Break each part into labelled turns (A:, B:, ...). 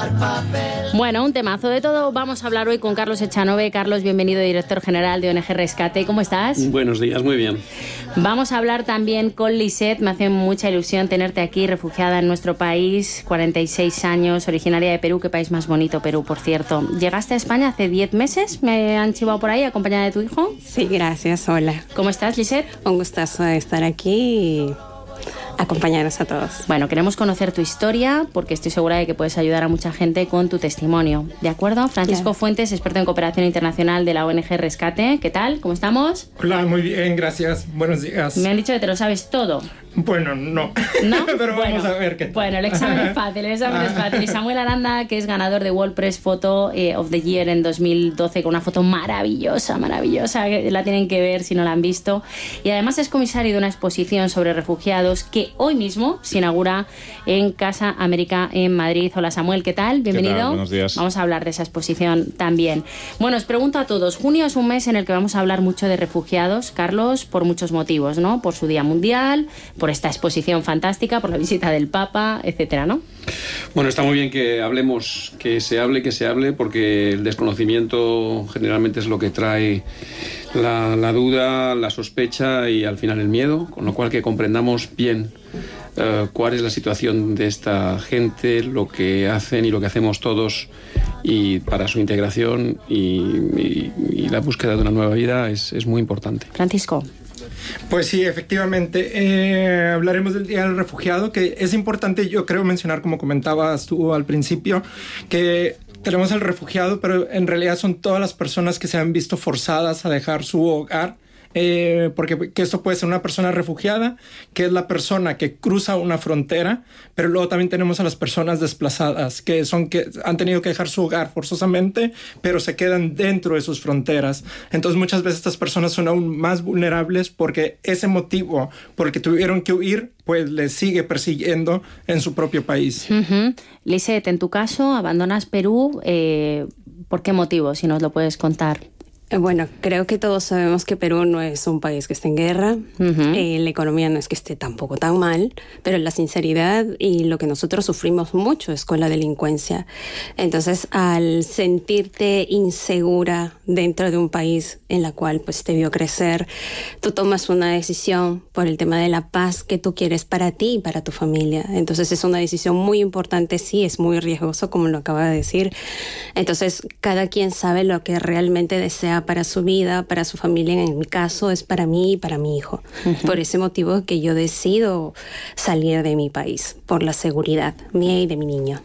A: Bueno, un temazo de todo. Vamos a hablar hoy con Carlos Echanove. Carlos, bienvenido, director general de ONG Rescate. ¿Cómo estás?
B: Buenos días, muy bien.
A: Vamos a hablar también con Lisette. Me hace mucha ilusión tenerte aquí, refugiada en nuestro país, 46 años, originaria de Perú. Qué país más bonito, Perú, por cierto. Llegaste a España hace 10 meses, me han chivado por ahí, acompañada de tu hijo.
C: Sí, gracias, hola.
A: ¿Cómo estás, Lisette?
C: Un gustazo de estar aquí y acompañarnos a todos.
A: Bueno, queremos conocer tu historia porque estoy segura de que puedes ayudar a mucha gente con tu testimonio. ¿De acuerdo? Francisco
C: Claro.
A: Fuentes, experto en cooperación internacional de la ONG Rescate. ¿Qué tal? ¿Cómo estamos?
D: Hola, muy bien, gracias. Buenos días.
A: Me han dicho que te lo sabes todo.
D: Bueno, no.
A: ¿No?
D: Pero
A: bueno,
D: vamos a ver qué tal.
A: Bueno, el examen es fácil, Y Samuel Aranda, que es ganador de World Press Photo of the Year en 2012, con una foto maravillosa, que la tienen que ver si no la han visto. Y además es comisario de una exposición sobre refugiados que hoy mismo se inaugura en Casa América en Madrid. Hola Samuel, ¿qué tal? Bienvenido.
E: ¿Qué tal? Buenos días.
A: Vamos a hablar de esa exposición también. Bueno, os pregunto a todos, junio es un mes en el que vamos a hablar mucho de refugiados, Carlos, por muchos motivos, ¿no? Por su Día Mundial, por esta exposición fantástica, por la visita del Papa, etcétera, ¿no?
B: Bueno, está muy bien que hablemos, que se hable, porque el desconocimiento generalmente es lo que trae la duda, la sospecha y al final el miedo, con lo cual que comprendamos bien cuál es la situación de esta gente, lo que hacen y lo que hacemos todos y para su integración y la búsqueda de una nueva vida es muy importante.
A: Francisco.
D: Pues sí, efectivamente, hablaremos del Día del Refugiado, que es importante, yo creo, mencionar, como comentabas tú al principio, que tenemos al refugiado, pero en realidad son todas las personas que se han visto forzadas a dejar su hogar. Porque que esto puede ser una persona refugiada, que es la persona que cruza una frontera, pero luego también tenemos a las personas desplazadas, que han tenido que dejar su hogar forzosamente, pero se quedan dentro de sus fronteras. Entonces muchas veces estas personas son aún más vulnerables porque ese motivo por el que tuvieron que huir, pues les sigue persiguiendo en su propio país.
A: Lisette, en tu caso, abandonas Perú, ¿por qué motivo? Si nos lo puedes contar.
C: Bueno, creo que todos sabemos que Perú no es un país que esté en guerra, la economía no es que esté tampoco tan mal, pero la sinceridad y lo que nosotros sufrimos mucho es con la delincuencia. Entonces, al sentirte insegura dentro de un país en la cual pues te vio crecer, tú tomas una decisión por el tema de la paz que tú quieres para ti y para tu familia. Entonces, es una decisión muy importante, sí, es muy riesgoso, como lo acaba de decir. Entonces, cada quien sabe lo que realmente desea para su vida, para su familia. En mi caso es para mí y para mi hijo. Por ese motivo que yo decido salir de mi país, por la seguridad mía y de mi niño.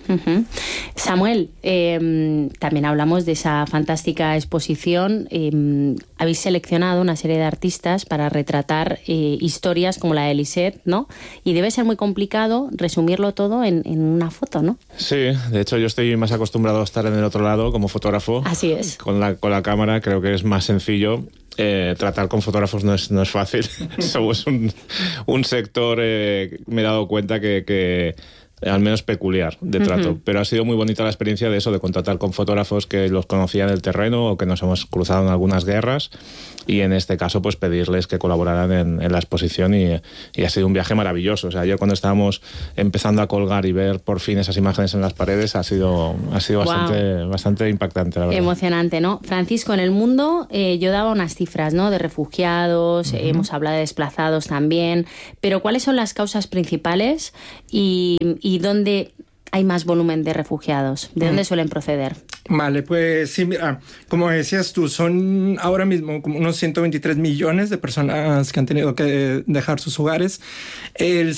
A: Samuel, también hablamos de esa fantástica exposición. Habéis seleccionado una serie de artistas para retratar historias como la de Lisette, ¿no? Y debe ser muy complicado resumirlo todo en una foto, ¿no?
E: Sí, de hecho yo estoy más acostumbrado a estar en el otro lado como fotógrafo.
A: Así es.
E: Con la cámara creo que es más sencillo. Tratar con fotógrafos no es fácil. Somos un sector, me he dado cuenta que al menos peculiar de trato, pero ha sido muy bonita la experiencia de eso, de contratar con fotógrafos que los conocían del terreno o que nos hemos cruzado en algunas guerras, y en este caso pues pedirles que colaboraran en la exposición y ha sido un viaje maravilloso. O sea, ayer cuando estábamos empezando a colgar y ver por fin esas imágenes en las paredes ha sido bastante impactante, la verdad.
A: Emocionante, ¿no? Francisco, en el mundo yo daba unas cifras, ¿no? De refugiados, hemos hablado de desplazados también, pero ¿cuáles son las causas principales y dónde hay más volumen de refugiados? ¿De dónde suelen proceder?
D: Vale, pues sí, mira, como decías tú, son ahora mismo como unos 123 millones de personas que han tenido que dejar sus hogares. El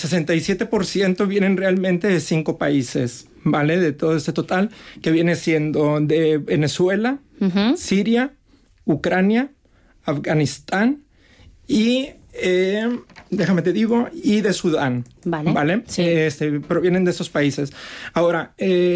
D: 67% vienen realmente de 5 países, ¿vale? De todo este total, que viene siendo de Venezuela, Siria, Ucrania, Afganistán y... déjame te digo, y de Sudán. ¿Vale? Sí. Provienen de esos países. Ahora,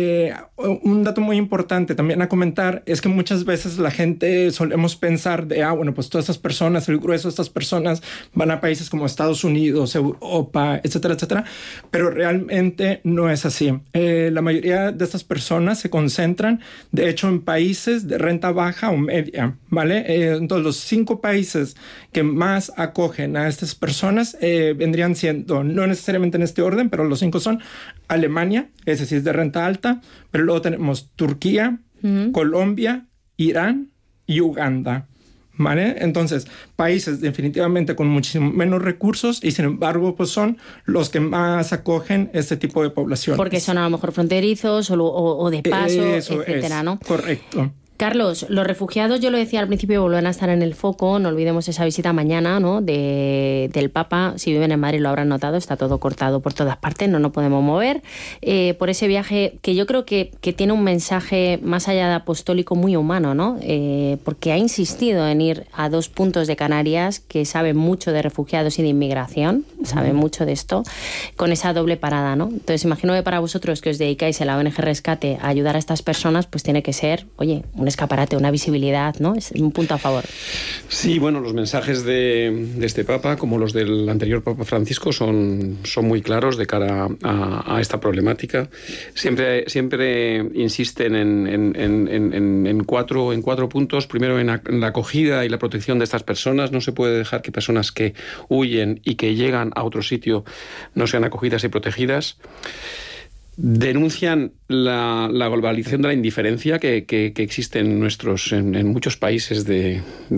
D: un dato muy importante también a comentar es que muchas veces la gente solemos pensar de, bueno, pues todas estas personas, el grueso de estas personas van a países como Estados Unidos, Europa, etcétera, etcétera, pero realmente no es así. La mayoría de estas personas se concentran, de hecho, en países de renta baja o media, ¿vale? Entonces, los 5 países que más acogen acogen a estas personas vendrían siendo, no necesariamente en este orden, pero los 5 son Alemania, ese sí es de renta alta, pero luego tenemos Turquía, Colombia, Irán y Uganda. ¿Vale? Entonces, países definitivamente con muchísimo menos recursos y sin embargo pues son los que más acogen este tipo de población.
A: Porque son a lo mejor fronterizos o de paso,
D: Eso
A: etcétera,
D: es,
A: ¿no?
D: Correcto.
A: Carlos, los refugiados, yo lo decía al principio, vuelven a estar en el foco. No olvidemos esa visita mañana, ¿no?, del Papa. Si viven en Madrid lo habrán notado, está todo cortado por todas partes, no nos podemos mover. Por ese viaje que yo creo que tiene un mensaje más allá de apostólico muy humano, ¿no? Porque ha insistido en ir a 2 puntos de Canarias que saben mucho de refugiados y de inmigración, saben mucho de esto, con esa doble parada, ¿no? Entonces imagino que para vosotros que os dedicáis a la ONG Rescate a ayudar a estas personas, pues tiene que ser, oye, un escaparate, una visibilidad, ¿no? Es un punto a favor.
B: Sí, bueno, los mensajes de este Papa, como los del anterior Papa Francisco, son muy claros de cara a esta problemática. Siempre insisten en cuatro puntos. Primero, en la acogida y la protección de estas personas. No se puede dejar que personas que huyen y que llegan a otro sitio no sean acogidas y protegidas. Denuncian la globalización de la indiferencia que existe en muchos países de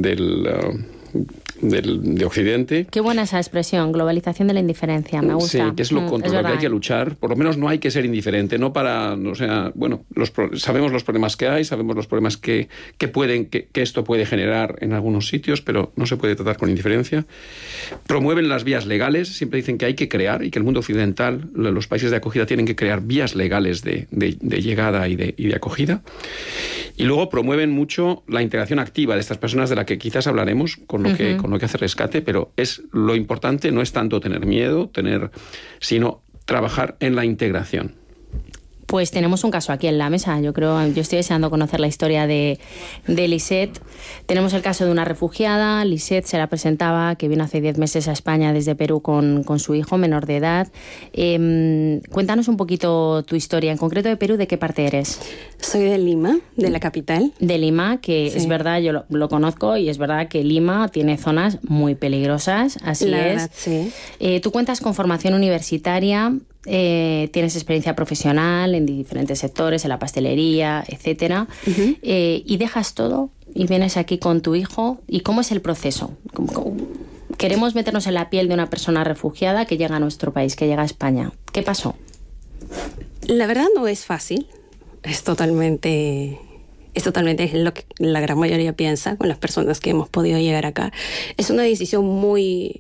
B: Occidente.
A: Qué buena esa expresión, globalización de la indiferencia, me gusta.
B: Sí, que es contra lo que hay que luchar. Por lo menos no hay que ser indiferente, sabemos los problemas que hay, sabemos los problemas que esto puede generar en algunos sitios, pero no se puede tratar con indiferencia. Promueven las vías legales, siempre dicen que hay que crear y que el mundo occidental, los países de acogida tienen que crear vías legales de llegada y de acogida. Y luego promueven mucho la integración activa de estas personas, de la que quizás hablaremos con lo que hace Rescate, pero lo importante no es tanto tener miedo, sino trabajar en la integración.
A: Pues tenemos un caso aquí en la mesa. Yo estoy deseando conocer la historia de Lisette. Tenemos el caso de una refugiada. Lisette se la presentaba, que vino hace 10 meses a España desde Perú con su hijo menor de edad. Cuéntanos un poquito tu historia. En concreto de Perú, ¿de qué parte eres?
C: Soy de Lima, de la capital.
A: De Lima, que sí. Es verdad, yo lo conozco, y es verdad que Lima tiene zonas muy peligrosas, así
C: la
A: es.
C: Verdad, sí.
A: Tú cuentas con formación universitaria, tienes experiencia profesional en diferentes sectores, en la pastelería, etcétera, y dejas todo y vienes aquí con tu hijo. ¿Y cómo es el proceso? Queremos meternos en la piel de una persona refugiada que llega a nuestro país, que llega a España. ¿Qué pasó?
C: La verdad no es fácil. Es totalmente lo que la gran mayoría piensa con las personas que hemos podido llegar acá. Es una decisión muy...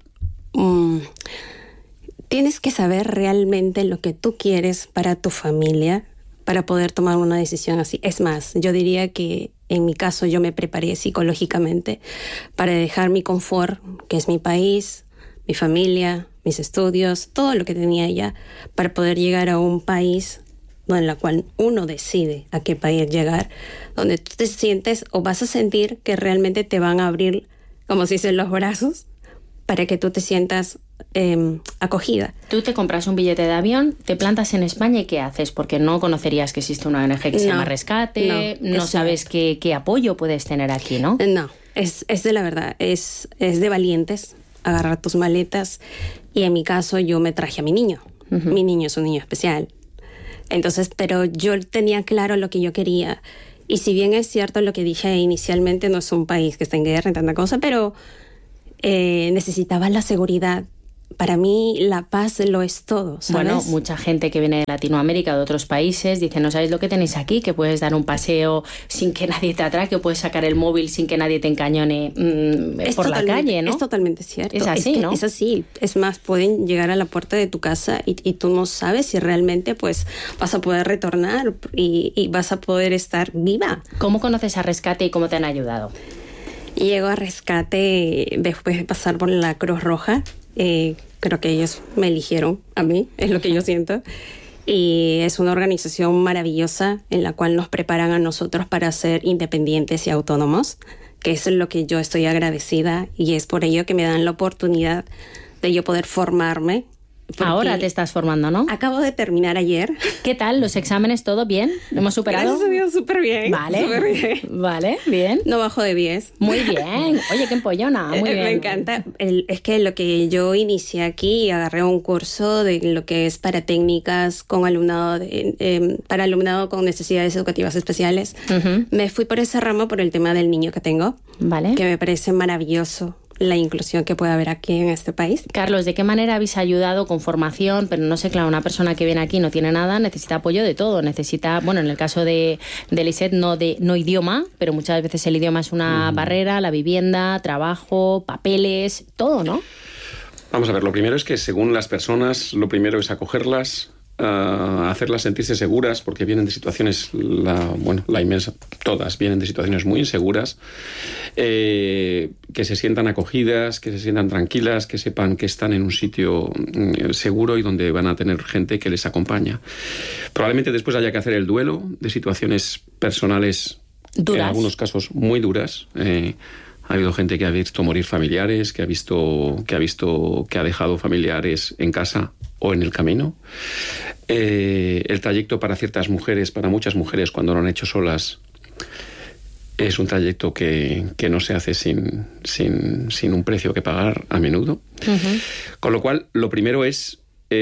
C: Tienes que saber realmente lo que tú quieres para tu familia para poder tomar una decisión así. Es más, yo diría que en mi caso yo me preparé psicológicamente para dejar mi confort, que es mi país, mi familia, mis estudios, todo lo que tenía allá, para poder llegar a un país en la cual uno decide a qué país llegar, donde tú te sientes o vas a sentir que realmente te van a abrir, como se dice, los brazos, para que tú te sientas acogida.
A: Tú te compras un billete de avión, te plantas en España, ¿y qué haces? Porque no conocerías que existe una ONG que se llama Rescate, no sabes qué apoyo puedes tener aquí, ¿no?
C: No, es de la verdad, es de valientes agarrar tus maletas, y en mi caso yo me traje a mi niño. Mi niño es un niño especial. Entonces, pero yo tenía claro lo que yo quería, y si bien es cierto lo que dije inicialmente, no es un país que está en guerra y tanta cosa, pero necesitaba la seguridad. Para mí la paz lo es todo, ¿sabes?
A: Bueno, mucha gente que viene de Latinoamérica, de otros países, dice, no sabéis lo que tenéis aquí, que puedes dar un paseo sin que nadie te atraque, o puedes sacar el móvil sin que nadie te encañone por la calle, ¿no?
C: Es totalmente cierto.
A: Es así, ¿no?
C: Es así. Es más, pueden llegar a la puerta de tu casa y tú no sabes si realmente pues vas a poder retornar y vas a poder estar viva.
A: ¿Cómo conoces a Rescate y cómo te han ayudado?
C: Llego a Rescate después de pasar por la Cruz Roja. Creo que ellos me eligieron a mí, es lo que yo siento. Y es una organización maravillosa en la cual nos preparan a nosotros para ser independientes y autónomos, que es lo que yo estoy agradecida, y es por ello que me dan la oportunidad de yo poder formarme
A: Ahora te estás formando, ¿no?
C: Acabo de terminar ayer.
A: ¿Qué tal? ¿Los exámenes todo bien? ¿Lo hemos superado?
C: Gracias a Dios, súper bien.
A: Vale.
C: Súper bien.
A: Vale, bien.
C: No bajo de 10.
A: Muy bien. Oye, qué empollona. Muy bien.
C: Me encanta. Es que lo que yo inicié aquí, agarré un curso de lo que es para técnicas con alumnado, para alumnado con necesidades educativas especiales. Me fui por ese ramo por el tema del niño que tengo.
A: Vale.
C: Que me parece maravilloso la inclusión que puede haber aquí en este país.
A: Carlos, ¿de qué manera habéis ayudado con formación? Pero no sé, claro, una persona que viene aquí no tiene nada, necesita apoyo de todo, necesita, bueno, en el caso de Lisette no idioma, pero muchas veces el idioma es una barrera, la vivienda, trabajo, papeles, todo, ¿no?
B: Vamos a ver, lo primero es que según las personas, lo primero es acogerlas, hacerlas sentirse seguras, porque vienen de situaciones, la inmensa, todas vienen de situaciones muy inseguras, que se sientan acogidas, que se sientan tranquilas, que sepan que están en un sitio seguro y donde van a tener gente que les acompaña. Probablemente después haya que hacer el duelo de situaciones personales,
A: duras.
B: En algunos casos muy duras. Ha habido gente que ha visto morir familiares, que ha dejado familiares en casa o en el camino. El trayecto para ciertas mujeres, para muchas mujeres, cuando lo han hecho solas, es un trayecto que no se hace sin un precio que pagar a menudo. Con lo cual, lo primero es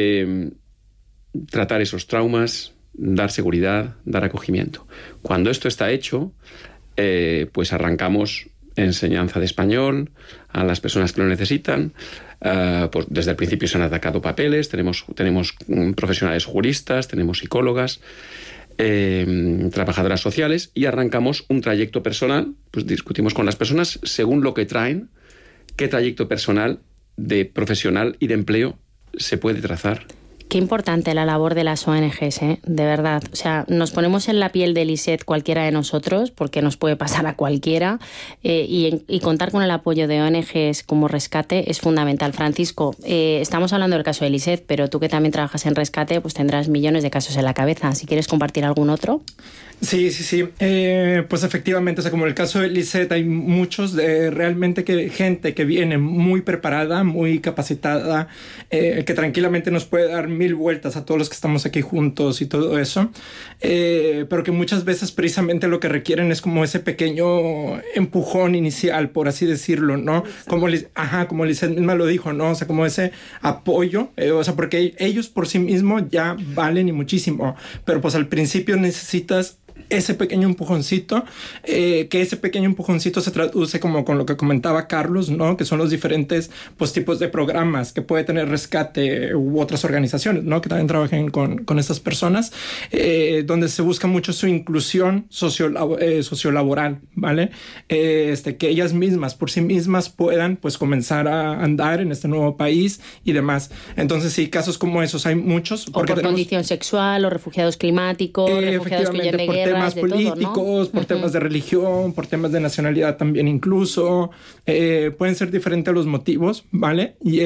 B: tratar esos traumas, dar seguridad, dar acogimiento. Cuando esto está hecho, pues arrancamos enseñanza de español a las personas que lo necesitan. Pues desde el principio se han atacado papeles, tenemos profesionales juristas, tenemos psicólogas, trabajadoras sociales, y arrancamos un trayecto personal. Pues discutimos con las personas según lo que traen, qué trayecto personal de profesional y de empleo se puede trazar.
A: Qué importante la labor de las ONGs, de verdad. O sea, nos ponemos en la piel de Lisette cualquiera de nosotros, porque nos puede pasar a cualquiera, y contar con el apoyo de ONGs como Rescate es fundamental. Francisco, estamos hablando del caso de Lisette, pero tú que también trabajas en Rescate, pues tendrás millones de casos en la cabeza. Si quieres compartir algún otro.
D: Sí. Pues efectivamente, o sea, como el caso de Lisette, hay muchos realmente gente que viene muy preparada, muy capacitada, que tranquilamente nos puede dar 1000 vueltas a todos los que estamos aquí juntos y todo eso, pero que muchas veces precisamente lo que requieren es como ese pequeño empujón inicial, por así decirlo, ¿no? Como Lisette misma lo dijo, ¿no? O sea, como ese apoyo, o sea, porque ellos por sí mismos ya valen y muchísimo, pero pues al principio necesitas ese pequeño empujoncito, que ese pequeño empujoncito se traduce como con lo que comentaba Carlos, ¿no? Que son los diferentes pues, tipos de programas que puede tener Rescate u otras organizaciones, ¿no? Que también trabajen con estas personas, donde se busca mucho su inclusión sociolaboral, ¿vale? Que ellas mismas, por sí mismas, puedan pues comenzar a andar en este nuevo país y demás. Entonces sí, casos como esos hay muchos.
A: O por condición sexual, o refugiados climáticos, refugiados que huyen de guerra.
D: Por temas políticos, todo, ¿no? Por temas de religión, por temas de nacionalidad también incluso. Pueden ser diferentes los motivos, ¿vale? Y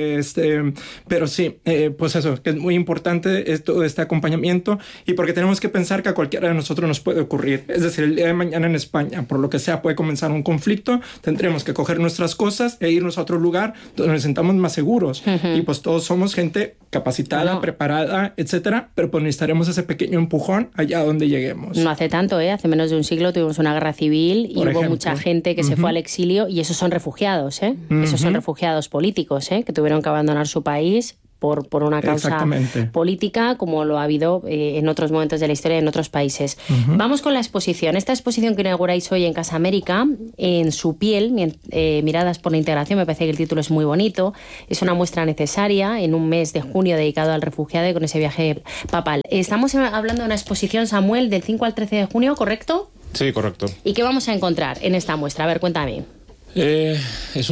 D: pero sí, pues eso, que es muy importante todo este acompañamiento, y porque tenemos que pensar que a cualquiera de nosotros nos puede ocurrir. Es decir, el día de mañana en España, por lo que sea, puede comenzar un conflicto, tendremos que coger nuestras cosas e irnos a otro lugar donde nos sentamos más seguros. Y pues todos somos gente capacitada, preparada, etcétera, pero pues necesitaremos ese pequeño empujón allá donde lleguemos.
A: No hace tanto, hace menos de un siglo tuvimos una guerra civil y hubo mucha gente que se fue al exilio, y esos son refugiados, esos son refugiados políticos, que tuvieron que abandonar su país por una causa política, como lo ha habido en otros momentos de la historia en otros países. Vamos con la exposición. Esta exposición que inauguráis hoy en Casa América, En su piel, miradas por la integración, me parece que el título es muy bonito. Es una muestra necesaria en un mes de junio dedicado al refugiado y con ese viaje papal. Estamos hablando de una exposición, Samuel, del 5 al 13 de junio, ¿correcto?
E: Sí, correcto.
A: ¿Y qué vamos a encontrar en esta muestra? A ver, cuéntame.
E: Es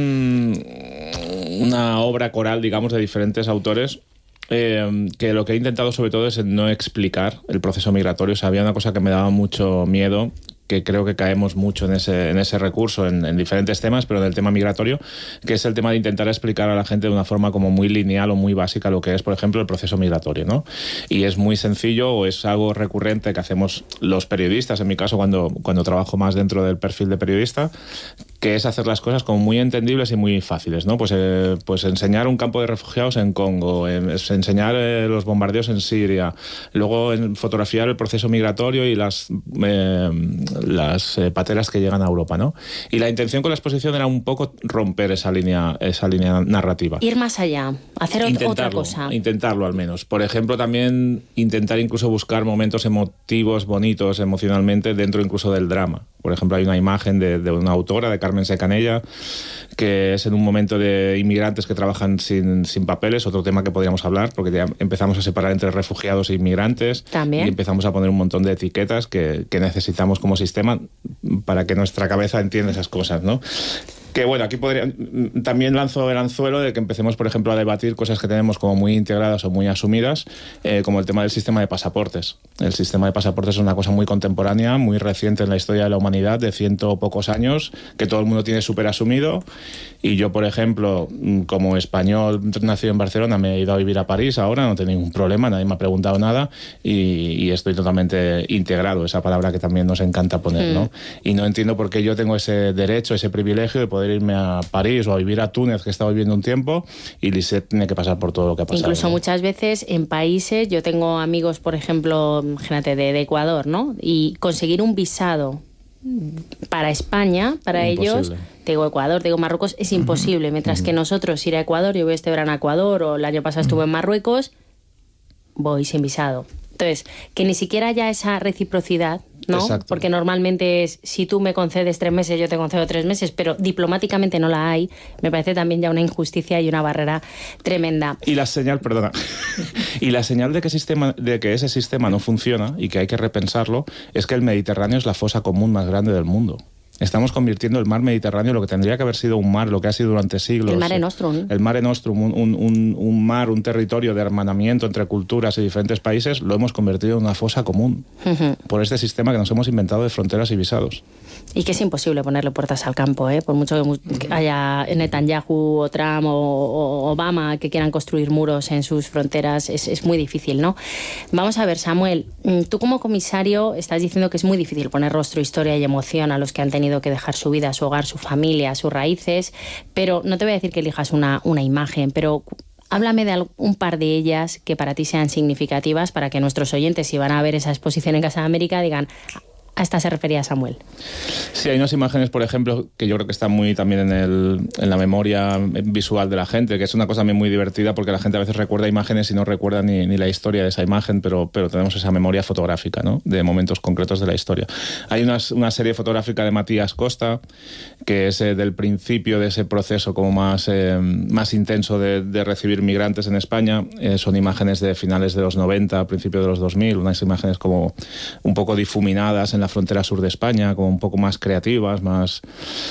E: una obra coral, digamos, de diferentes autores, que lo que he intentado sobre todo es no explicar el proceso migratorio. O sea, había una cosa que me daba mucho miedo, que creo que caemos mucho en ese recurso en diferentes temas, pero en el tema migratorio, que es el tema de intentar explicar a la gente de una forma como muy lineal o muy básica lo que es, por ejemplo, el proceso migratorio, ¿no? Y es muy sencillo, o es algo recurrente que hacemos los periodistas, en mi caso cuando trabajo más dentro del perfil de periodista, que es hacer las cosas como muy entendibles y muy fáciles, ¿no? Pues enseñar un campo de refugiados en Congo, enseñar los bombardeos en Siria, luego fotografiar el proceso migratorio y las pateras que llegan a Europa, ¿no? Y la intención con la exposición era un poco romper esa línea narrativa.
A: Ir más allá, hacer otra cosa.
E: Intentarlo al menos. Por ejemplo, también intentar incluso buscar momentos emotivos, bonitos emocionalmente, dentro incluso del drama. Por ejemplo, hay una imagen de una autora, de Carmen Secanella, que es en un momento de inmigrantes que trabajan sin papeles, otro tema que podríamos hablar, porque ya empezamos a separar entre refugiados e inmigrantes.
A: También.
E: Y empezamos a poner un montón de etiquetas que necesitamos como sistema para que nuestra cabeza entienda esas cosas, ¿no? Que bueno, aquí también lanzo el anzuelo de que empecemos, por ejemplo, a debatir cosas que tenemos como muy integradas o muy asumidas, como el tema del sistema de pasaportes. El sistema de pasaportes es una cosa muy contemporánea, muy reciente en la historia de la humanidad, de 100 pocos años, que todo el mundo tiene súper asumido. Y yo, por ejemplo, como español nacido en Barcelona, me he ido a vivir a París ahora, no tengo ningún problema, nadie me ha preguntado nada y estoy totalmente integrado, esa palabra que también nos encanta poner, ¿no? Y no entiendo por qué yo tengo ese derecho, ese privilegio de poder irme a París o a vivir a Túnez, que he estado viviendo un tiempo, y Lisette tiene que pasar por todo lo que ha pasado.
A: Incluso,
E: ¿no?
A: Muchas veces en países, yo tengo amigos, por ejemplo, imagínate, de Ecuador, ¿no? Y conseguir un visado para España, para ellos, te digo Ecuador, te digo Marruecos, es imposible. Mientras que nosotros ir a Ecuador, yo voy este verano a Ecuador, o el año pasado estuve en Marruecos, voy sin visado. Entonces, que ni siquiera haya esa reciprocidad, ¿no?
E: Exacto.
A: Porque normalmente es, si tú me concedes 3 meses, yo te concedo 3 meses, pero diplomáticamente no la hay. Me parece también ya una injusticia y una barrera tremenda.
E: Y la señal, perdona, y la señal de que ese sistema no funciona y que hay que repensarlo es que el Mediterráneo es la fosa común más grande del mundo. Estamos convirtiendo el mar Mediterráneo, lo que tendría que haber sido un mar, lo que ha sido durante siglos.
A: El Mare Nostrum.
E: El Mare Nostrum, un mar, un territorio de hermanamiento entre culturas y diferentes países, lo hemos convertido en una fosa común por este sistema que nos hemos inventado de fronteras y visados.
A: Y que es imposible ponerle puertas al campo, ¿eh? Por mucho que haya Netanyahu o Trump o Obama que quieran construir muros en sus fronteras, es muy difícil, ¿no? Vamos a ver, Samuel, tú como comisario estás diciendo que es muy difícil poner rostro, historia y emoción a los que han tenido que dejar su vida, su hogar, su familia, sus raíces, pero no te voy a decir que elijas una imagen, pero háblame de un par de ellas que para ti sean significativas, para que nuestros oyentes, si van a ver esa exposición en Casa de América, digan: a esta se refería Samuel.
E: Sí, hay unas imágenes, por ejemplo, que yo creo que están muy también en la memoria visual de la gente, que es una cosa también muy divertida porque la gente a veces recuerda imágenes y no recuerda ni la historia de esa imagen, pero tenemos esa memoria fotográfica, ¿no? De momentos concretos de la historia. Hay una serie fotográfica de Matías Costa, que es del principio de ese proceso como más intenso de recibir migrantes en España. Son imágenes de finales de los 90, principios de los 2000, unas imágenes como un poco difuminadas en la frontera sur de España, como un poco más creativas, más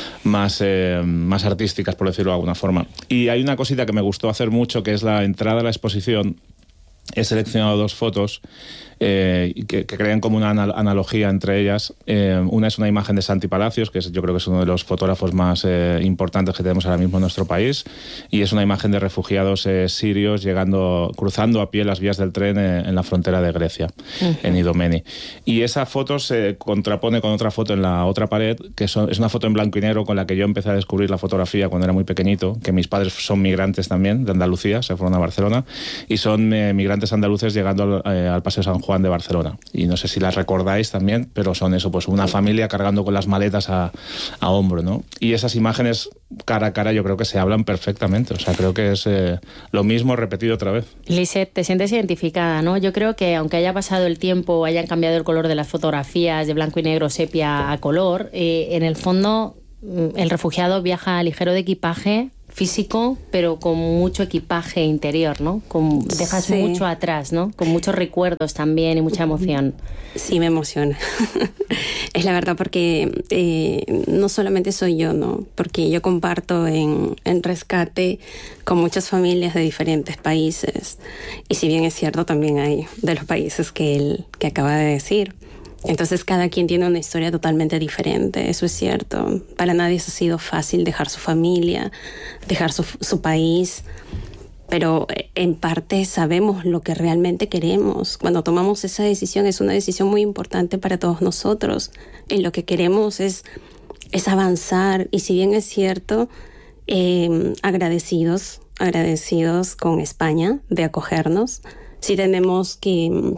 E: artísticas, por decirlo de alguna forma. Y hay una cosita que me gustó hacer mucho, que es la entrada a la exposición. He seleccionado 2 fotos que crean como una analogía entre ellas. Una es una imagen de Santi Palacios, que yo creo que es uno de los fotógrafos más importantes que tenemos ahora mismo en nuestro país, y es una imagen de refugiados sirios cruzando a pie las vías del tren en la frontera de Grecia, en Idomeni. Y esa foto se contrapone con otra foto en la otra pared, que es una foto en blanco y negro con la que yo empecé a descubrir la fotografía cuando era muy pequeñito, que mis padres son migrantes también, de Andalucía, se fueron a Barcelona, y son migrantes andaluces llegando al Paseo San Juan de Barcelona. Y no sé si las recordáis también, pero son eso, pues una familia cargando con las maletas a hombro, ¿no? Y esas imágenes cara a cara yo creo que se hablan perfectamente. O sea, creo que es lo mismo repetido otra vez.
A: Lisette, te sientes identificada, ¿no? Yo creo que aunque haya pasado el tiempo o hayan cambiado el color de las fotografías de blanco y negro, sepia a color, en el fondo el refugiado viaja ligero de equipaje físico, pero con mucho equipaje interior, ¿no? Dejas mucho atrás, ¿no? Con muchos recuerdos también y mucha emoción.
C: Sí, me emociona. Es la verdad, porque no solamente soy yo, ¿no? Porque yo comparto en Rescate con muchas familias de diferentes países. Y si bien es cierto, también hay de los países que él acaba de decir. Entonces cada quien tiene una historia totalmente diferente, eso es cierto. Para nadie ha sido fácil dejar su familia, dejar su país, pero en parte sabemos lo que realmente queremos. Cuando tomamos esa decisión es una decisión muy importante para todos nosotros. Y lo que queremos es es avanzar. Y si bien es cierto, agradecidos con España de acogernos, sí tenemos que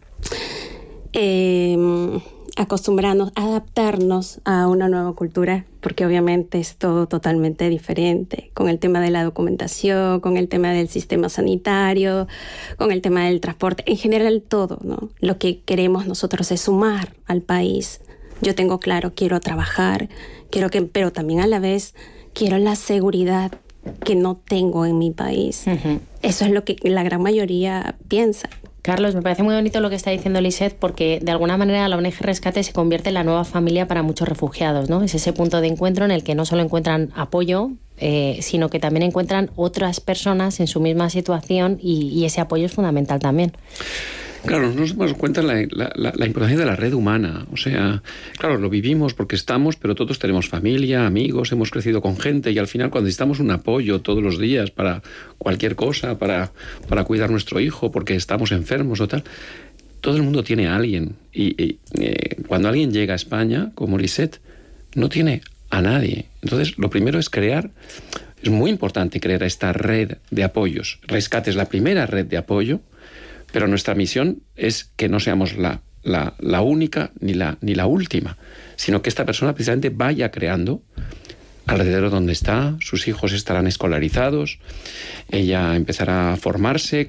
C: acostumbrarnos, adaptarnos a una nueva cultura, porque obviamente es todo totalmente diferente, con el tema de la documentación, con el tema del sistema sanitario, con el tema del transporte, en general todo, ¿no? Lo que queremos nosotros es sumar al país. Yo tengo claro, quiero trabajar, pero también a la vez quiero la seguridad que no tengo en mi país. Uh-huh. Eso es lo que la gran mayoría piensa.
A: Carlos, me parece muy bonito lo que está diciendo Lisette, porque de alguna manera la ONG Rescate se convierte en la nueva familia para muchos refugiados, ¿no? Es ese punto de encuentro en el que no solo encuentran apoyo, sino que también encuentran otras personas en su misma situación y ese apoyo es fundamental también.
B: Claro, nos damos cuenta la importancia de la red humana. O sea, claro, lo vivimos porque estamos, pero todos tenemos familia, amigos, hemos crecido con gente y al final cuando necesitamos un apoyo todos los días para cualquier cosa, para cuidar a nuestro hijo, porque estamos enfermos o tal, todo el mundo tiene a alguien. Y cuando alguien llega a España, como Lisette, no tiene a nadie. Entonces, lo primero es es muy importante crear esta red de apoyos. Rescate es la primera red de apoyo, pero nuestra misión es que no seamos la única ni la última, sino que esta persona precisamente vaya creando alrededor donde está, sus hijos estarán escolarizados, ella empezará a formarse,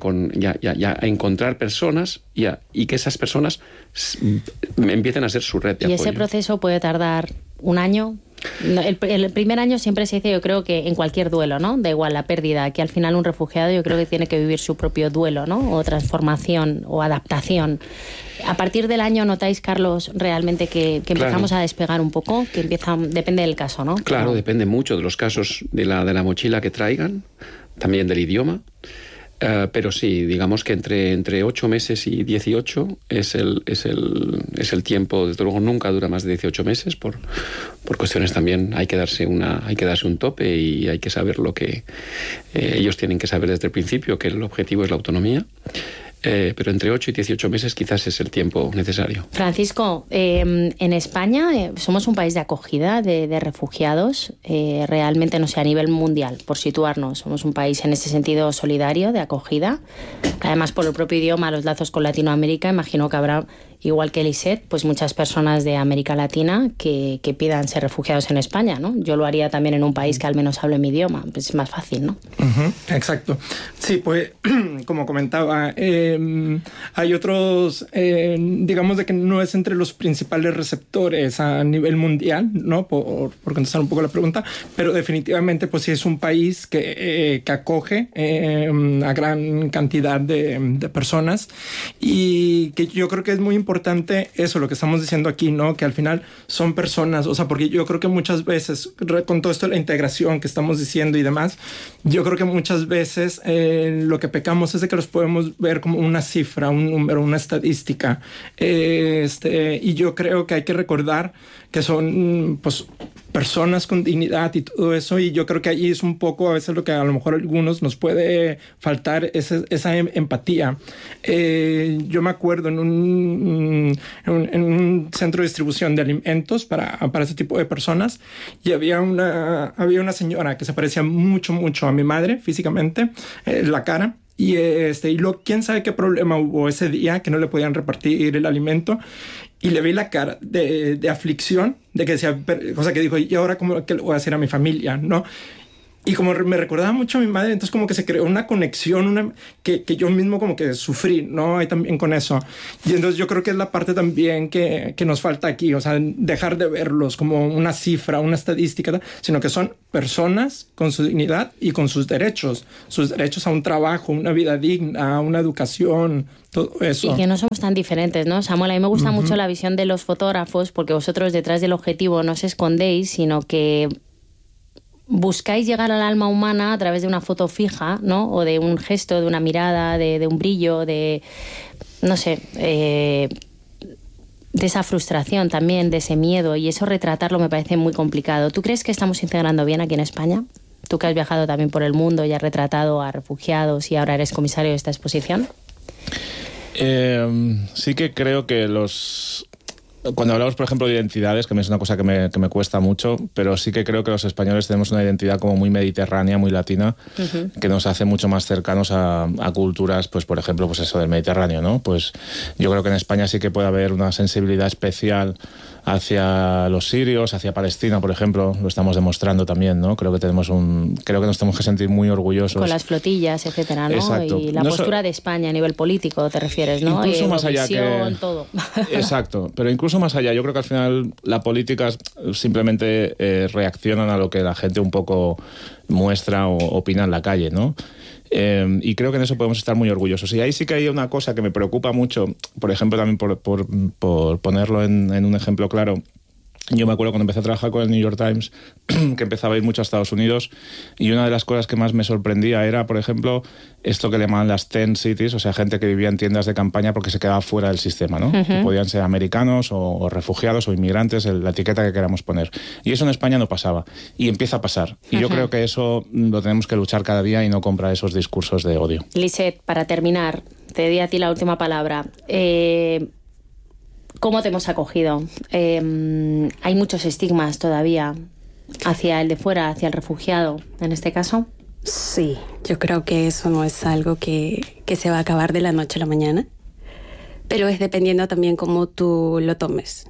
B: a encontrar personas y que esas personas empiecen a ser su red de apoyo.
A: ¿Y ese proceso puede tardar un año? El primer año siempre se dice, yo creo que en cualquier duelo, ¿no? Da igual la pérdida, que al final un refugiado yo creo que tiene que vivir su propio duelo, ¿no? O transformación o adaptación. A partir del año notáis, Carlos, realmente que empezamos a despegar un poco, que depende del caso, ¿no?
B: Claro, depende mucho de los casos de la mochila que traigan, también del idioma. Pero sí, digamos que entre 8 meses y 18 es el tiempo. Desde luego nunca dura más de 18 meses por cuestiones también. Hay que darse un tope y hay que saber lo que ellos tienen que saber desde el principio, que el objetivo es la autonomía. Pero entre 8 y 18 meses quizás es el tiempo necesario.
A: Francisco, en España somos un país de acogida de refugiados, realmente, no sé, a nivel mundial, por situarnos. Somos un país en ese sentido solidario, de acogida. Además, por el propio idioma, los lazos con Latinoamérica, imagino que habrá, igual que Lisette, pues muchas personas de América Latina que pidan ser refugiados en España, ¿no? Yo lo haría también en un país que al menos hable mi idioma, pues es más fácil, ¿no?
D: Uh-huh, exacto. Sí, pues, como comentaba, hay otros, digamos de que no es entre los principales receptores a nivel mundial, ¿no? Por contestar un poco la pregunta, pero definitivamente pues sí es un país que acoge a gran cantidad de personas y que yo creo que es muy importante eso, lo que estamos diciendo aquí, ¿no? Que al final son personas, o sea, porque yo creo que muchas veces, con todo esto de la integración que estamos diciendo y demás, yo creo que muchas veces lo que pecamos es de que los podemos ver como una cifra, un número, una estadística. Y yo creo que hay que recordar que son pues personas con dignidad y todo eso, y yo creo que ahí es un poco a veces lo que a lo mejor a algunos nos puede faltar, esa empatía. Yo me acuerdo en un centro de distribución de alimentos para ese tipo de personas, y había una señora que se parecía mucho a mi madre físicamente, la cara. Y quién sabe qué problema hubo ese día que no le podían repartir el alimento, y le vi la cara de aflicción, de que decía, cosa que dijo, ¿y ahora cómo qué le voy a hacer a mi familia? ¿No? Y como me recordaba mucho a mi madre, entonces como que se creó una conexión que yo mismo como que sufrí, ¿no? Ahí también con eso. Y entonces yo creo que es la parte también que nos falta aquí, o sea, dejar de verlos como una cifra, una estadística, sino que son personas con su dignidad y con sus derechos a un trabajo, una vida digna, una educación, todo eso.
A: Y que no somos tan diferentes, ¿no? Samuel, a mí me gusta mucho la visión de los fotógrafos, porque vosotros detrás del objetivo no os escondéis, sino que buscáis llegar al alma humana a través de una foto fija, ¿no? O de un gesto, de una mirada, de un brillo, no sé, de esa frustración también, de ese miedo, y eso retratarlo me parece muy complicado. ¿Tú crees que estamos integrando bien aquí en España? Tú que has viajado también por el mundo y has retratado a refugiados y ahora eres comisario de esta exposición.
E: Sí que creo que los cuando hablamos, por ejemplo, de identidades, que es una cosa que me cuesta mucho, pero sí que creo que los españoles tenemos una identidad como muy mediterránea, muy latina, que nos hace mucho más cercanos a culturas, pues por ejemplo, pues eso del Mediterráneo, ¿no? Pues yo creo que en España sí que puede haber una sensibilidad especial hacia los sirios, hacia Palestina, por ejemplo, lo estamos demostrando también, ¿no? Creo que nos tenemos que sentir muy orgullosos.
A: Con las flotillas, etcétera, ¿no?
E: Exacto.
A: Y la postura de España a nivel político, te refieres, ¿no?
E: Incluso más allá que...
A: todo.
E: Exacto, pero incluso más allá, yo creo que al final la política simplemente reaccionan a lo que la gente un poco muestra o opina en la calle, ¿no? Y creo que en eso podemos estar muy orgullosos. Y ahí sí que hay una cosa que me preocupa mucho, por ejemplo, también por ponerlo en un ejemplo claro. Yo me acuerdo cuando empecé a trabajar con el New York Times, que empezaba a ir mucho a Estados Unidos, y una de las cosas que más me sorprendía era, por ejemplo, esto que le llamaban las tent cities, o sea, gente que vivía en tiendas de campaña porque se quedaba fuera del sistema, ¿no? Que podían ser americanos o refugiados o inmigrantes, la etiqueta que queramos poner. Y eso en España no pasaba, y empieza a pasar. Y yo creo que eso lo tenemos que luchar cada día y no comprar esos discursos de odio.
A: Lisette, para terminar, te di a ti la última palabra. ¿Cómo te hemos acogido? Hay muchos estigmas todavía hacia el de fuera, hacia el refugiado, en este caso.
C: Sí, yo creo que eso no es algo que se va a acabar de la noche a la mañana, pero es dependiendo también cómo tú lo tomes.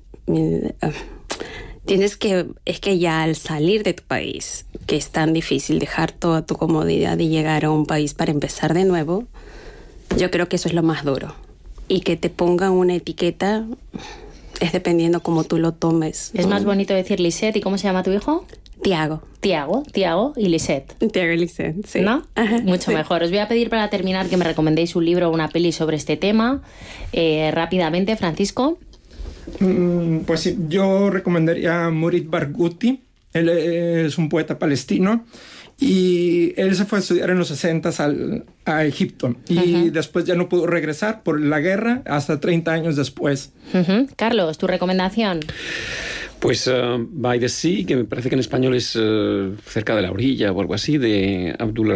C: Es que ya al salir de tu país, que es tan difícil dejar toda tu comodidad y llegar a un país para empezar de nuevo, yo creo que eso es lo más duro. Y que te pongan una etiqueta es dependiendo cómo tú lo tomes.
A: Es más bonito decir Lisette. ¿Y cómo se llama tu hijo?
C: Tiago
A: y Lisette.
C: Tiago y Lisette, sí.
A: ¿No?
C: Ajá,
A: mucho
C: sí.
A: Mejor. Os voy a pedir para terminar que me recomendéis un libro o una peli sobre este tema. Rápidamente, Francisco.
D: Pues sí, yo recomendaría a Murit Barghouti. Él es un poeta palestino y él se fue a estudiar en los 60s a Egipto y después ya no pudo regresar por la guerra hasta 30 años después.
A: Carlos, ¿tu recomendación?
B: Pues By the Sea, que me parece que en español es cerca de la orilla o algo así, de Abdul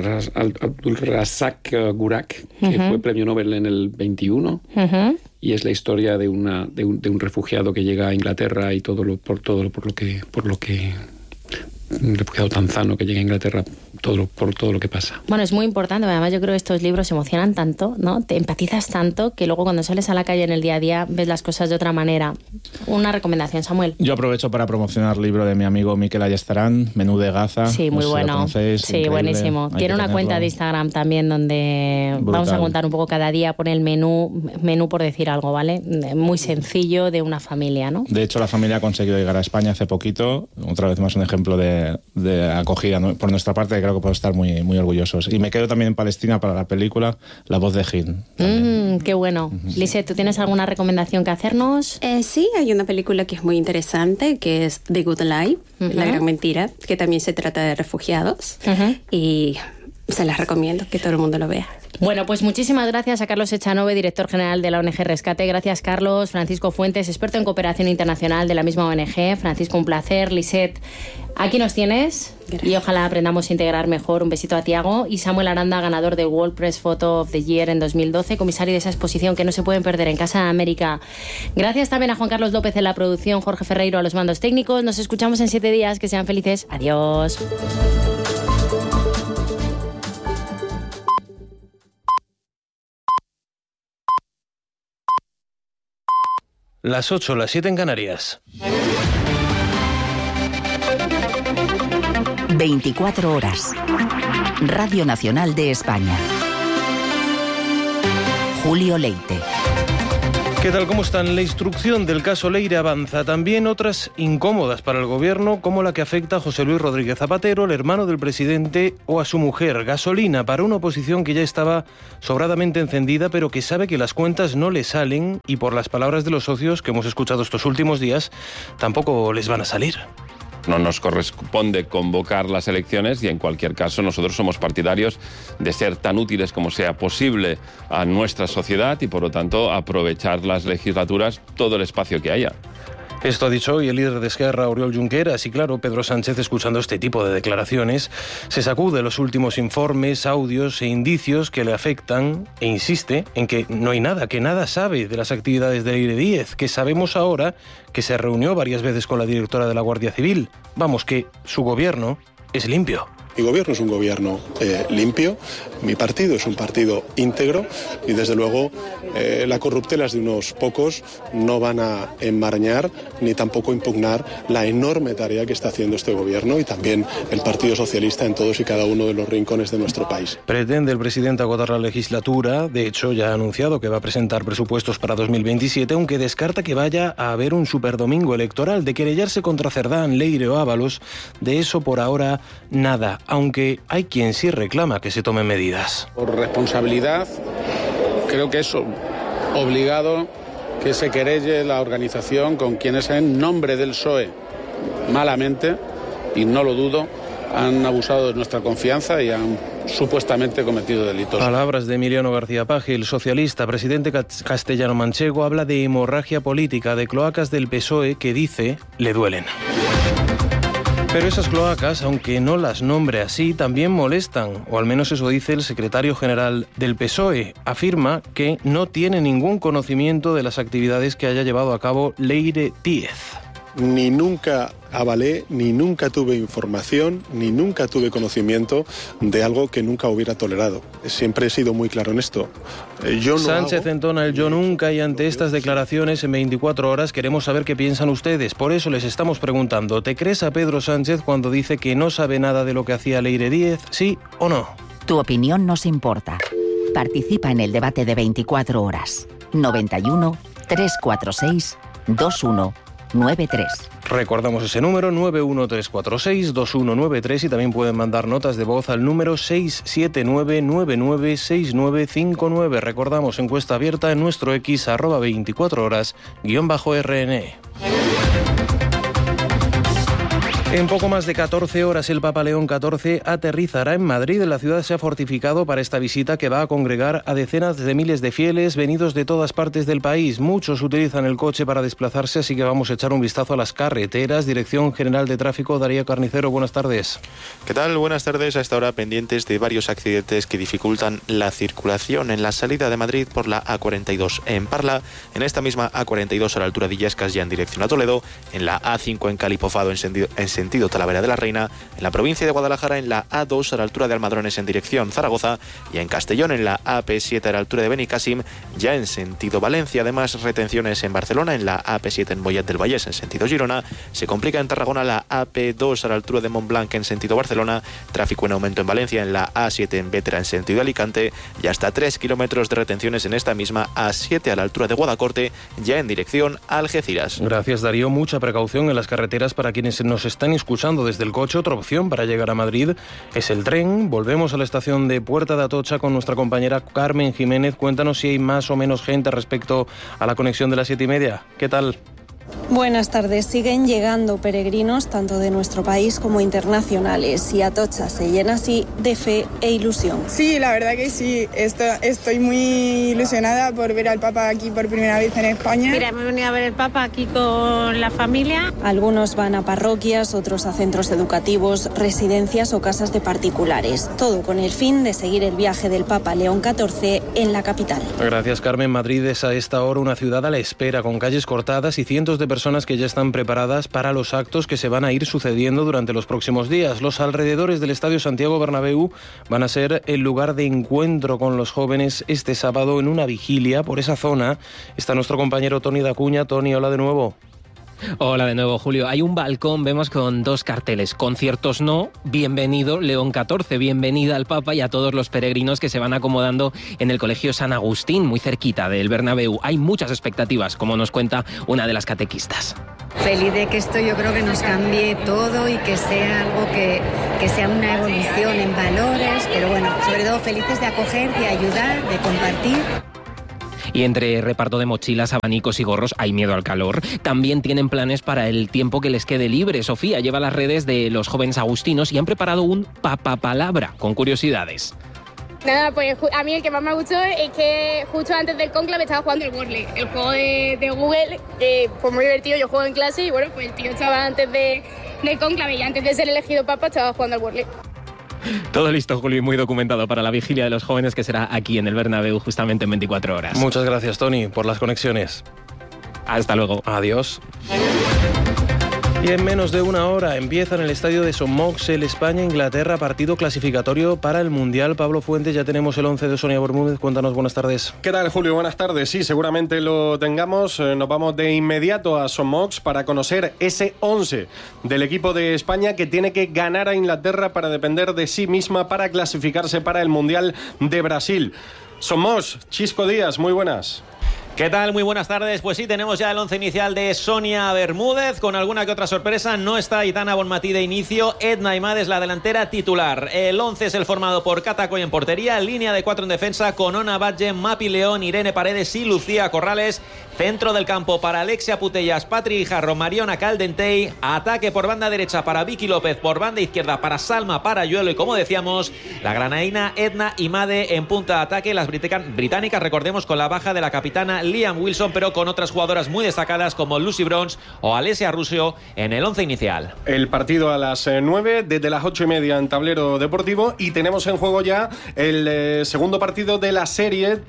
B: Razak Gurak, que fue premio Nobel en el 21. Y es la historia de un refugiado que llega a Inglaterra y por lo que un refugiado tanzano que llega a Inglaterra por todo lo que pasa.
A: Bueno, es muy importante, además yo creo que estos libros emocionan tanto, ¿no? Te empatizas tanto que luego cuando sales a la calle en el día a día ves las cosas de otra manera. Una recomendación, Samuel.
E: Yo aprovecho para promocionar el libro de mi amigo Miquel Ayestarán, Menú de Gaza.
A: Sí, muy bueno. Sí, increíble. Buenísimo. Tiene una cuenta de Instagram también donde brutal. Vamos a contar un poco cada día, pone el menú por decir algo, ¿vale? Muy sencillo de una familia, ¿no?
E: De hecho, la familia ha conseguido llegar a España hace poquito. Otra vez más un ejemplo de acogida, ¿no? Por nuestra parte, creo que podemos estar muy, muy orgullosos. Y me quedo también en Palestina para la película La voz de Hind.
A: Qué bueno. Lisette, ¿tú tienes alguna recomendación que hacernos?
C: Sí, hay una película que es muy interesante, que es The Good Life, La Gran Mentira, que también se trata de refugiados. Y se las recomiendo que todo el mundo lo vea.
A: Bueno, pues muchísimas gracias a Carlos Echanove, director general de la ONG Rescate. Gracias, Carlos. Francisco Fuentes, experto en cooperación internacional de la misma ONG. Francisco, un placer. Lisette, aquí nos tienes. Gracias. Y ojalá aprendamos a integrar mejor. Un besito a Tiago. Y Samuel Aranda, ganador de World Press Photo of the Year en 2012, comisario de esa exposición que no se pueden perder en Casa de América. Gracias también a Juan Carlos López en la producción, Jorge Ferreiro a los mandos técnicos. Nos escuchamos en 7 días. Que sean felices. Adiós.
F: Las 8, las 7 en Canarias.
G: 24 horas. Radio Nacional de España. Julio Leite.
F: ¿Qué tal? ¿Cómo están? La instrucción del caso Leire avanza. También otras incómodas para el gobierno, como la que afecta a José Luis Rodríguez Zapatero, el hermano del presidente, o a su mujer. Gasolina para una oposición que ya estaba sobradamente encendida, pero que sabe que las cuentas no le salen y, por las palabras de los socios que hemos escuchado estos últimos días, tampoco les van a salir.
H: No nos corresponde convocar las elecciones y en cualquier caso nosotros somos partidarios de ser tan útiles como sea posible a nuestra sociedad y por lo tanto aprovechar las legislaturas todo el espacio que haya.
F: Esto ha dicho hoy el líder de Esquerra, Oriol Junqueras, y claro, Pedro Sánchez, escuchando este tipo de declaraciones, se sacude los últimos informes, audios e indicios que le afectan e insiste en que no hay nada, que nada sabe de las actividades de Leire Díez, que sabemos ahora que se reunió varias veces con la directora de la Guardia Civil. Vamos, que su gobierno es limpio.
I: Mi gobierno es un gobierno limpio, mi partido es un partido íntegro y desde luego las corruptelas de unos pocos no van a enmarañar ni tampoco impugnar la enorme tarea que está haciendo este gobierno y también el Partido Socialista en todos y cada uno de los rincones de nuestro país.
F: Pretende el presidente agotar la legislatura, de hecho ya ha anunciado que va a presentar presupuestos para 2027, aunque descarta que vaya a haber un superdomingo electoral. De querellarse contra Cerdán, Leire o Ábalos, de eso por ahora nada, aunque hay quien sí reclama que se tomen medidas.
J: Por responsabilidad, creo que es obligado que se querelle la organización con quienes en nombre del PSOE, malamente, y no lo dudo, han abusado de nuestra confianza y han supuestamente cometido delitos.
F: Palabras de Emiliano García Paje, el socialista, presidente castellano-manchego, habla de hemorragia política, de cloacas del PSOE que dice le duelen. Pero esas cloacas, aunque no las nombre así, también molestan, o al menos eso dice el secretario general del PSOE. Afirma que no tiene ningún conocimiento de las actividades que haya llevado a cabo Leire Díez.
I: Ni nunca avalé, ni nunca tuve información, ni nunca tuve conocimiento de algo que nunca hubiera tolerado. Siempre he sido muy claro en esto.
F: Sánchez entona el yo nunca y ante estas declaraciones en 24 horas queremos saber qué piensan ustedes. Por eso les estamos preguntando, ¿te crees a Pedro Sánchez cuando dice que no sabe nada de lo que hacía Leire Díez? ¿Sí o no?
G: Tu opinión nos importa. Participa en el debate de 24 horas. 91 346 2193.
F: Recordamos ese número, 91346-2193, y también pueden mandar notas de voz al número 679996959. Recordamos, encuesta abierta en nuestro X, @24horas, _RN. En poco más de 14 horas el Papa León XIV aterrizará en Madrid. La ciudad se ha fortificado para esta visita que va a congregar a decenas de miles de fieles venidos de todas partes del país. Muchos utilizan el coche para desplazarse, así que vamos a echar un vistazo a las carreteras. Dirección General de Tráfico, Darío Carnicero, buenas tardes.
K: ¿Qué tal? Buenas tardes. A esta hora pendientes de varios accidentes que dificultan la circulación en la salida de Madrid por la A42 en Parla, en esta misma A42 a la altura de Illescas ya en dirección a Toledo, en la A5 en Calipofado en sentido Talavera de la Reina, en la provincia de Guadalajara en la A2 a la altura de Almadrones en dirección Zaragoza y en Castellón en la AP7 a la altura de Benicàssim ya en sentido Valencia. Además, retenciones en Barcelona en la AP7 en Mollet del Vallès en sentido Girona. Se complica en Tarragona la AP2 a la altura de Montblanc en sentido Barcelona. Tráfico en aumento en Valencia en la A7 en Bétera en sentido Alicante y hasta 3 kilómetros de retenciones en esta misma A7 a la altura de Guadacorte ya en dirección a Algeciras.
F: Gracias, Darío. Mucha precaución en las carreteras para quienes nos están escuchando desde el coche. Otra opción para llegar a Madrid es el tren. Volvemos a la estación de Puerta de Atocha con nuestra compañera Carmen Jiménez. Cuéntanos si hay más o menos gente respecto a la conexión de las 7:30. ¿Qué tal?
L: Buenas tardes. Siguen llegando peregrinos tanto de nuestro país como internacionales y Atocha se llena así de fe e ilusión.
M: Sí, la verdad que sí. Estoy muy ilusionada por ver al Papa aquí por primera vez en España.
N: Mira, hemos venido a ver al Papa aquí con la familia.
L: Algunos van a parroquias, otros a centros educativos, residencias o casas de particulares. Todo con el fin de seguir el viaje del Papa León XIV en la capital.
F: Gracias, Carmen. Madrid es a esta hora una ciudad a la espera, con calles cortadas y cientos de personas que ya están preparadas para los actos que se van a ir sucediendo durante los próximos días. Los alrededores del Estadio Santiago Bernabéu van a ser el lugar de encuentro con los jóvenes este sábado en una vigilia. Por esa zona está nuestro compañero Toni Dacuña. Toni, hola de nuevo.
O: Hola de nuevo, Julio. Hay un balcón, vemos con dos carteles. Conciertos no, bienvenido León XIV, bienvenida al Papa y a todos los peregrinos que se van acomodando en el Colegio San Agustín, muy cerquita del Bernabéu. Hay muchas expectativas, como nos cuenta una de las catequistas.
P: Feliz de que esto yo creo que nos cambie todo y que sea algo que sea una evolución en valores, pero bueno, sobre todo felices de acoger, de ayudar, de compartir.
O: Y entre reparto de mochilas, abanicos y gorros, hay miedo al calor. También tienen planes para el tiempo que les quede libre. Sofía lleva las redes de los jóvenes agustinos y han preparado un papapalabra con curiosidades.
Q: Nada, pues a mí el que más me gustó es que justo antes del cónclave estaba jugando el Wordle, el juego de Google, pues muy divertido, yo juego en clase y bueno, pues el tío estaba antes del cónclave y antes de ser elegido papa estaba jugando al Wordle.
O: Todo listo, Julio, y muy documentado para la vigilia de los jóvenes que será aquí en el Bernabéu justamente en 24 horas.
F: Muchas gracias, Tony, por las conexiones.
O: Hasta luego.
F: Adiós. Y en menos de una hora empieza en el estadio de St. Mox el España-Inglaterra, partido clasificatorio para el Mundial. Pablo Fuentes, ya tenemos el 11 de Sonia Bermúdez. Cuéntanos, buenas tardes.
R: ¿Qué tal, Julio? Buenas tardes. Sí, seguramente lo tengamos. Nos vamos de inmediato a St. Mox para conocer ese 11 del equipo de España que tiene que ganar a Inglaterra para depender de sí misma para clasificarse para el Mundial de Brasil. St. Mox, Chisco Díaz, muy buenas.
S: ¿Qué tal? Muy buenas tardes. Pues sí, tenemos ya el 11 inicial de Sonia Bermúdez, con alguna que otra sorpresa. No está Aitana Bonmatí de inicio, Edna Imad es la delantera titular. El 11 es el formado por Catacoy en portería, línea de 4 en defensa con Ona Batlle, Mapi León, Irene Paredes y Lucía Corrales. Centro del campo para Alexia Putellas, Patri Guijarro, Mariona Caldentey. Ataque por banda derecha para Vicky López, por banda izquierda para Salma Parayuelo y, como decíamos, la granadina Edna Imade en punta de ataque. Las británicas, recordemos, con la baja de la capitana Liam Wilson, pero con otras jugadoras muy destacadas como Lucy Bronze o Alessia Russo en el 11 inicial.
R: El partido a las 9, desde las 8:30 en Tablero Deportivo, y tenemos en juego ya el segundo partido de la serie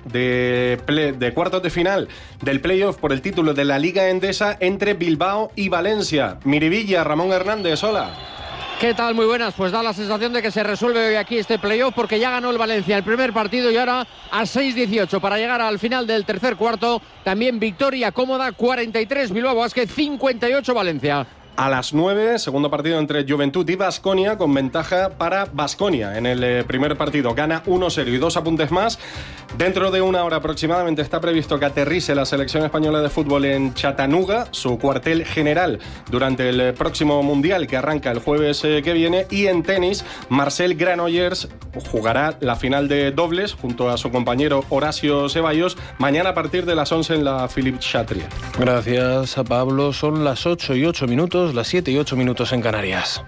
R: de cuartos de final del playoff por el título de la Liga Endesa entre Bilbao y Valencia. Miribilla, Ramón Hernández, hola.
T: ¿Qué tal? Muy buenas. Pues da la sensación de que se resuelve hoy aquí este playoff porque ya ganó el Valencia el primer partido y ahora a 6-18 para llegar al final del tercer cuarto. También victoria cómoda, 43 Bilbao Basket, 58 Valencia.
R: A las 9, segundo partido entre Juventud y Baskonia, con ventaja para Baskonia. En el primer partido gana 1-0 y 2 apuntes más. Dentro de una hora aproximadamente está previsto que aterrice la selección española de fútbol en Chattanooga, su cuartel general durante el próximo Mundial que arranca el jueves que viene. Y en tenis, Marcel Granollers jugará la final de dobles junto a su compañero Horacio Ceballos mañana a partir de las 11 en la Philippe Chatrier.
F: Gracias a Pablo. Son las 8:08, las 7:08 en Canarias.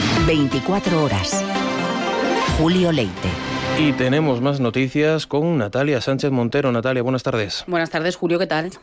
G: 24 horas. Julio Leite.
F: Y tenemos más noticias con Natalia Sánchez Montero. Natalia, buenas tardes.
U: Buenas tardes, Julio, ¿qué tal?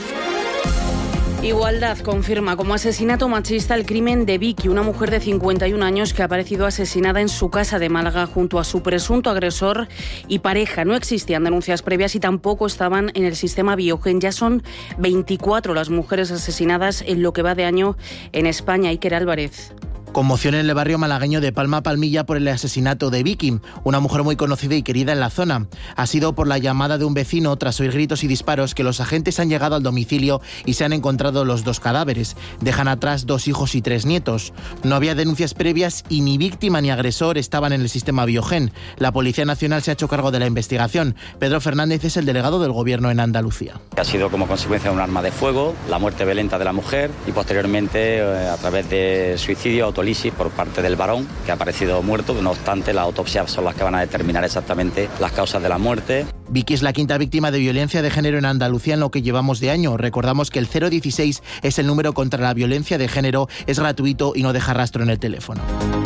U: Igualdad confirma como asesinato machista el crimen de Vicky, una mujer de 51 años que ha aparecido asesinada en su casa de Málaga junto a su presunto agresor y pareja. No existían denuncias previas y tampoco estaban en el sistema Biogen. Ya son 24 las mujeres asesinadas en lo que va de año en España. Iker Álvarez.
V: Conmoción en el barrio malagueño de Palma Palmilla por el asesinato de Vicky, una mujer muy conocida y querida en la zona. Ha sido por la llamada de un vecino tras oír gritos y disparos que los agentes han llegado al domicilio y se han encontrado los 2 cadáveres. Dejan atrás 2 hijos y 3 nietos. No había denuncias previas y ni víctima ni agresor estaban en el sistema Biogen. La Policía Nacional se ha hecho cargo de la investigación. Pedro Fernández es el delegado del Gobierno en Andalucía.
W: Ha sido como consecuencia de un arma de fuego, la muerte violenta de la mujer y posteriormente a través de suicidio autólisis por parte del varón, que ha aparecido muerto. No obstante, las autopsias son las que van a determinar exactamente las causas de la muerte.
V: Vicky es la quinta víctima de violencia de género en Andalucía en lo que llevamos de año. Recordamos que el 016 es el número contra la violencia de género, es gratuito y no deja rastro en el teléfono.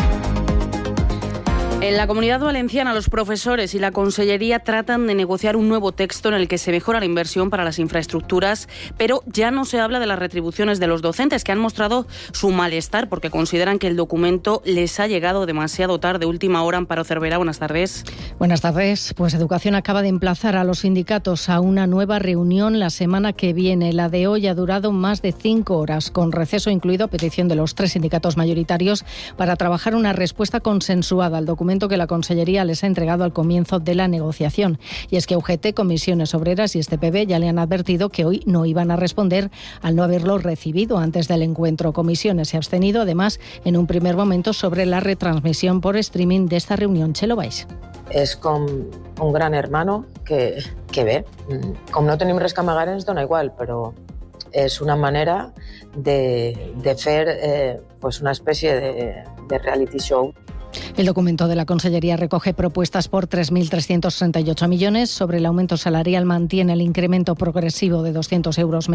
U: En la Comunidad Valenciana, los profesores y la Consellería tratan de negociar un nuevo texto en el que se mejora la inversión para las infraestructuras, pero ya no se habla de las retribuciones de los docentes, que han mostrado su malestar porque consideran que el documento les ha llegado demasiado tarde. Última hora, Amparo Cervera, buenas tardes.
X: Buenas tardes. Pues Educación acaba de emplazar a los sindicatos a una nueva reunión la semana que viene. La de hoy ha durado más de 5 horas, con receso incluido a petición de los 3 sindicatos mayoritarios, para trabajar una respuesta consensuada al documento que la Consellería les ha entregado al comienzo de la negociación. Y es que UGT, Comisiones Obreras y STPB ya le han advertido que hoy no iban a responder al no haberlo recibido antes del encuentro. Comisiones se ha abstenido, además, en un primer momento sobre la retransmisión por streaming de esta reunión. Chelo Valls.
Y: És com un gran hermano que bé, com no tenim res que amagar ens dona igual, però és una manera de fer pues una especie de reality show.
X: El documento de la Consellería recoge propuestas por 3.338 millones. Sobre el aumento salarial mantiene el incremento progresivo de 200 euros